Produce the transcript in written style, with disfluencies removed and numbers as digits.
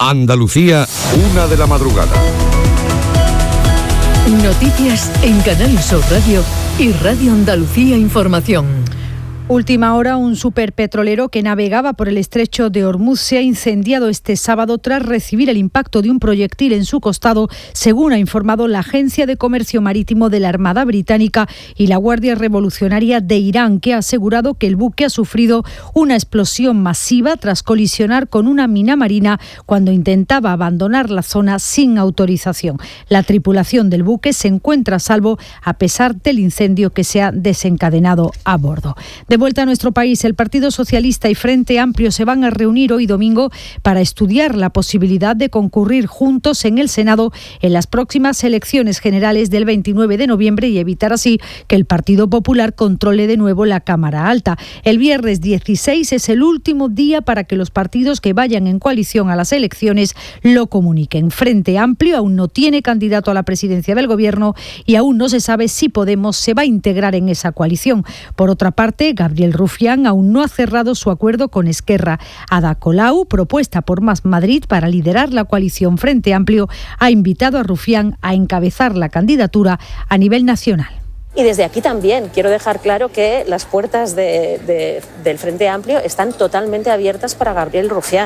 Andalucía, 1 de la madrugada. Noticias en Canal Sur Radio y Radio Andalucía Información. Última hora, un superpetrolero que navegaba por el estrecho de Hormuz se ha incendiado este sábado tras recibir el impacto de un proyectil en su costado, según ha informado la Agencia de Comercio Marítimo de la Armada Británica y la Guardia Revolucionaria de Irán, que ha asegurado que el buque ha sufrido una explosión masiva tras colisionar con una mina marina cuando intentaba abandonar la zona sin autorización. La tripulación del buque se encuentra a salvo a pesar del incendio que se ha desencadenado a bordo. De vuelta a nuestro país, el Partido Socialista y Frente Amplio se van a reunir hoy domingo para estudiar la posibilidad de concurrir juntos en el Senado en las próximas elecciones generales del 29 de noviembre y evitar así que el Partido Popular controle de nuevo la Cámara Alta. El viernes 16 es el último día para que los partidos que vayan en coalición a las elecciones lo comuniquen. Frente Amplio aún no tiene candidato a la presidencia del Gobierno y aún no se sabe si Podemos se va a integrar en esa coalición. Por otra parte, Gabriel Rufián aún no ha cerrado su acuerdo con Esquerra. Ada Colau, propuesta por Más Madrid para liderar la coalición Frente Amplio, ha invitado a Rufián a encabezar la candidatura a nivel nacional. Y desde aquí también quiero dejar claro que las puertas del Frente Amplio están totalmente abiertas para Gabriel Rufián.